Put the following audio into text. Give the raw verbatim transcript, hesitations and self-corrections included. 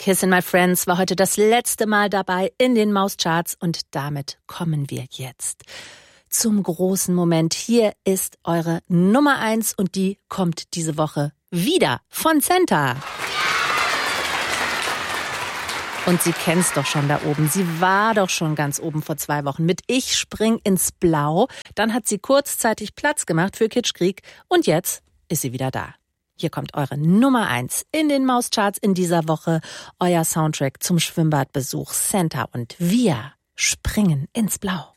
Kissing My Friends war heute das letzte Mal dabei in den Mauscharts und damit kommen wir jetzt zum großen Moment. Hier ist eure Nummer eins und die kommt diese Woche wieder von Centa. Und sie kennt's doch schon da oben. Sie war doch schon ganz oben vor zwei Wochen mit Ich spring ins Blau. Dann hat sie kurzzeitig Platz gemacht für Kitschkrieg und jetzt ist sie wieder da. Hier kommt eure Nummer eins in den Mauscharts in dieser Woche. Euer Soundtrack zum Schwimmbadbesuch Centa und wir springen ins Blau.